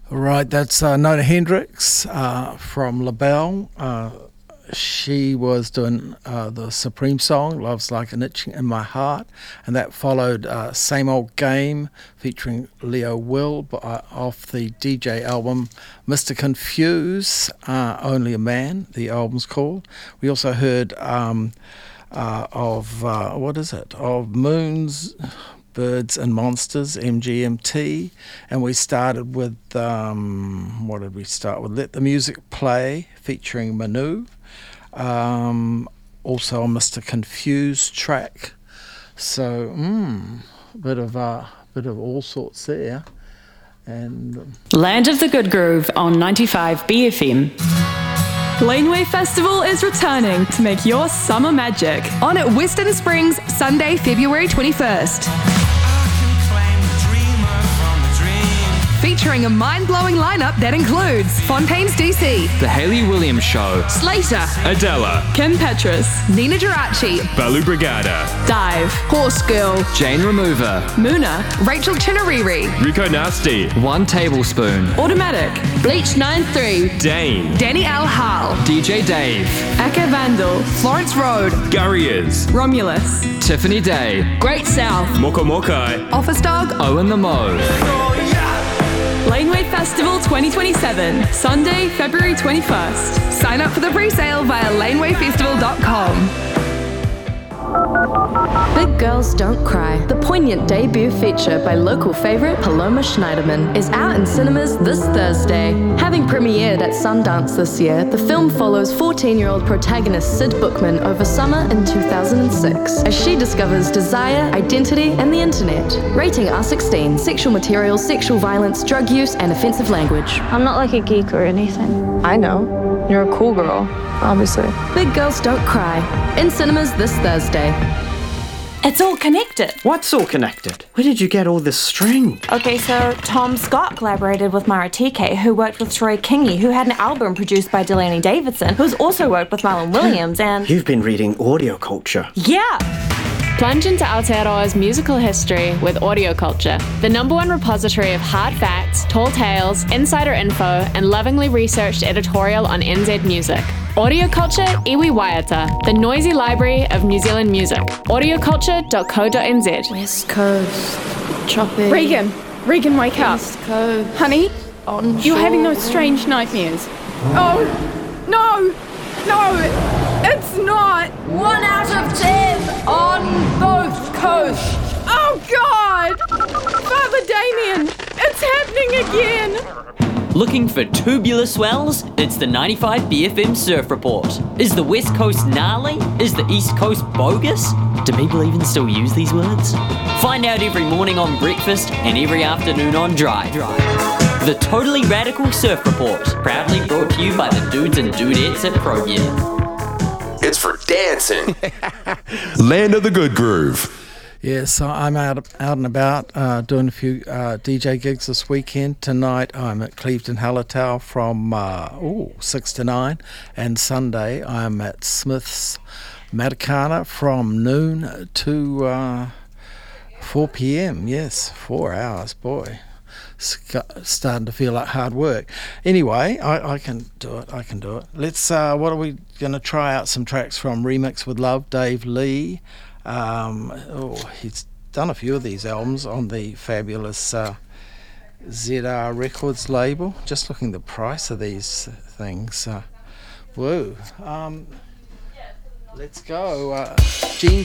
Right, that's Nona Hendrix from LaBelle. She was doing the Supreme song, Love's Like an Itch in My Heart, and that followed Same Old Game featuring Leo Will off the DJ album Mr. Confuse, Only a Man, the album's called. We also heard of Moons, Birds and Monsters, MGMT, and we started with, what did we start with? Let the Music Play, featuring Manu. Also a Mr. Confused track. So, bit of all sorts there. And Land of the Good Groove on 95 BFM. Laneway Festival is returning to make your summer magic. On at Western Springs, Sunday, February 21st. Featuring a mind-blowing lineup that includes Fontaines DC, The Hayley Williams Show, Slater, Adela, Kim Petras, Nina Geraci, Balu Brigada, Dive, Horse Girl, Jane Remover, Muna, Rachel Chinariri, Rico Nasty, One Tablespoon, Automatic, Bleach 93, Dane, Danny L. Hall, DJ Dave, Aka Vandal, Florence Road, Gurriers, Romulus, Tiffany Day, Great South, Moko Mokai, Office Dog, Owen the Mo. Laneway Festival 2027, Sunday, February 21st. Sign up for the pre-sale via lanewayfestival.com. Big Girls Don't Cry, the poignant debut feature by local favourite Paloma Schneiderman, is out in cinemas this Thursday. Having premiered at Sundance this year, the film follows 14-year-old protagonist Sid Bookman over summer in 2006 as she discovers desire, identity, and the internet. Rating R16, sexual material, sexual violence, drug use, and offensive language. I'm not like a geek or anything. I know. You're a cool girl, obviously. Big Girls Don't Cry, in cinemas this Thursday. It's all connected. What's all connected? Where did you get all this string? Okay, so Tom Scott collaborated with Mara TK, who worked with Troy Kingi, who had an album produced by Delaney Davidson, who's also worked with Marlon Williams, and... You've been reading audio culture. Yeah! Plunge into Aotearoa's musical history with Audio Culture, the #1 repository of hard facts, tall tales, insider info, and lovingly researched editorial on NZ music. Audio Culture Iwi Waiata, the noisy library of New Zealand music. audioculture.co.nz. West Coast, tropic. Regan, wake up. East Coast. Honey, onshore. you're having those strange nightmares. Oh, no, it's not. 1 out of 10 on both coasts. Oh, God! Father Damien, it's happening again. Looking for tubular swells? It's the 95 BFM Surf Report. Is the West Coast gnarly? Is the East Coast bogus? Do people even still use these words? Find out every morning on breakfast and every afternoon on Drive. The Totally Radical Surf Report, proudly brought to you by the dudes and dudettes at ProGear. It's for dancing. Land of the Good Groove. Yeah, so I'm out and about doing a few DJ gigs this weekend. Tonight I'm at Clevedon Hallertau from 6 to 9, and Sunday I'm at Smith's Matakana from noon to 4 p.m. Yes, 4 hours, boy. Starting to feel like hard work. Anyway, I can do it. Let's, what are we going to try out some tracks from Remix with Love, Dave Lee. He's done a few of these albums on the fabulous ZR Records label. Just looking at the price of these things. Whoa. Let's go. Gene